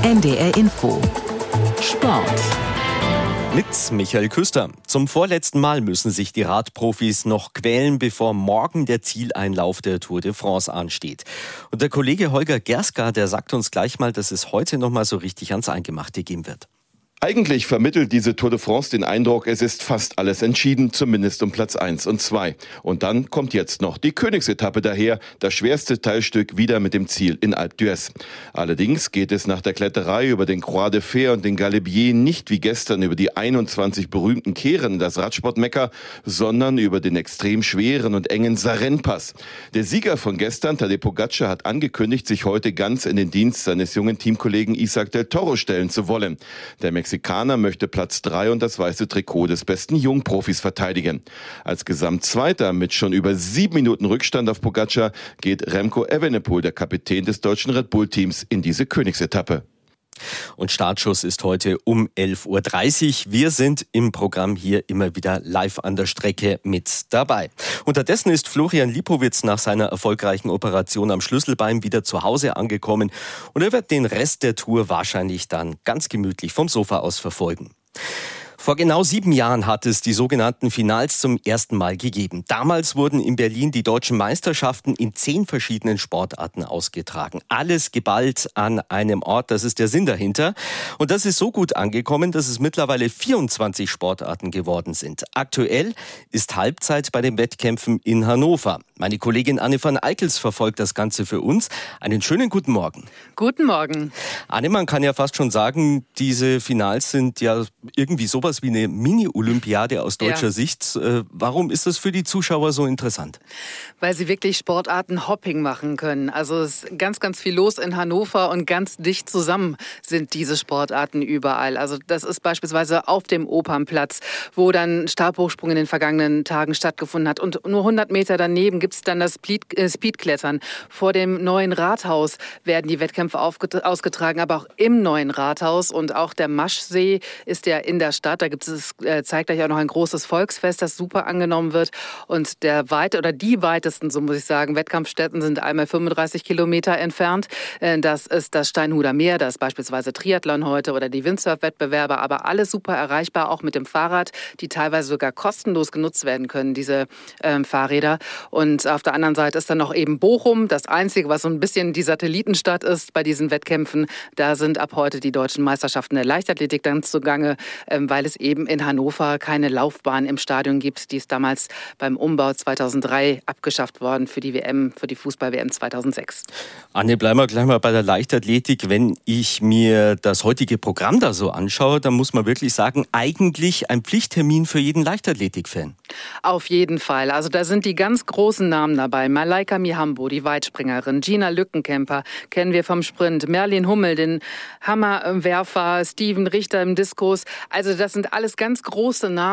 NDR Info Sport mit Michael Küster. Zum vorletzten Mal müssen sich die Radprofis noch quälen, bevor morgen der Zieleinlauf der Tour de France ansteht. Und der Kollege Holger Gerska, der sagt uns gleich mal, dass es heute noch mal so richtig ans Eingemachte gehen wird. Eigentlich vermittelt diese Tour de France den Eindruck, es ist fast alles entschieden, zumindest um Platz 1 und 2. Und dann kommt jetzt noch die Königsetappe daher, das schwerste Teilstück wieder mit dem Ziel in Alpe d'Huez. Allerdings geht es nach der Kletterei über den Croix de Fer und den Galibier nicht wie gestern über die 21 berühmten Kehren, das Radsportmekka, sondern über den extrem schweren und engen Sarenne-Pass. Der Sieger von gestern, Tadej Pogačar, hat angekündigt, sich heute ganz in den Dienst seines jungen Teamkollegen Isaac del Toro stellen zu wollen. Der Mexikaner möchte Platz 3 und das weiße Trikot des besten Jungprofis verteidigen. Als Gesamtzweiter mit schon über 7 Minuten Rückstand auf Pogačar geht Remco Evenepoel, der Kapitän des deutschen Red Bull-Teams, in diese Königsetappe. Und Startschuss ist heute um 11.30 Uhr. Wir sind im Programm hier immer wieder live an der Strecke mit dabei. Unterdessen ist Florian Lipowitz nach seiner erfolgreichen Operation am Schlüsselbein wieder zu Hause angekommen. Und er wird den Rest der Tour wahrscheinlich dann ganz gemütlich vom Sofa aus verfolgen. Vor genau 7 Jahren hat es die sogenannten Finals zum ersten Mal gegeben. Damals wurden in Berlin die deutschen Meisterschaften in 10 verschiedenen Sportarten ausgetragen. Alles geballt an einem Ort, das ist der Sinn dahinter. Und das ist so gut angekommen, dass es mittlerweile 24 Sportarten geworden sind. Aktuell ist Halbzeit bei den Wettkämpfen in Hannover. Meine Kollegin Anne van Eickels verfolgt das Ganze für uns. Einen schönen guten Morgen. Guten Morgen. Anne, man kann ja fast schon sagen, diese Finals sind ja irgendwie sowas wie eine Mini-Olympiade aus deutscher Sicht. Warum ist das für die Zuschauer so interessant? Weil sie wirklich Sportarten-Hopping machen können. Also es ist ganz, ganz viel los in Hannover und ganz dicht zusammen sind diese Sportarten überall. Also das ist beispielsweise auf dem Opernplatz, wo dann Stabhochsprung in den vergangenen Tagen stattgefunden hat. Und nur 100 Meter daneben gibt es dann das Speedklettern. Vor dem neuen Rathaus werden die Wettkämpfe ausgetragen, aber auch im neuen Rathaus. Und auch der Maschsee ist ja in der Stadt. Da gibt es zeitgleich auch noch ein großes Volksfest, das super angenommen wird. Und die weitesten, so muss ich sagen, Wettkampfstätten sind einmal 35 Kilometer entfernt. Das ist das Steinhuder Meer, das ist beispielsweise Triathlon heute oder die Windsurf-Wettbewerbe, aber alles super erreichbar, auch mit dem Fahrrad, die teilweise sogar kostenlos genutzt werden können, diese Fahrräder. Und auf der anderen Seite ist dann noch eben Bochum, das Einzige, was so ein bisschen die Satellitenstadt ist bei diesen Wettkämpfen. Da sind ab heute die deutschen Meisterschaften der Leichtathletik dann zugange, weil es eben in Hannover keine Laufbahn im Stadion gibt. Die ist damals beim Umbau 2003 abgeschafft worden für die WM, für die Fußball-WM 2006. Anne, bleiben wir gleich mal bei der Leichtathletik. Wenn ich mir das heutige Programm da so anschaue, dann muss man wirklich sagen, eigentlich ein Pflichttermin für jeden Leichtathletik-Fan. Auf jeden Fall. Also da sind die ganz großen Namen dabei. Malaika Mihambo, die Weitspringerin. Gina Lückenkämper, kennen wir vom Sprint. Merlin Hummel, den Hammerwerfer. Steven Richter im Diskus. Also das sind alles ganz große Namen.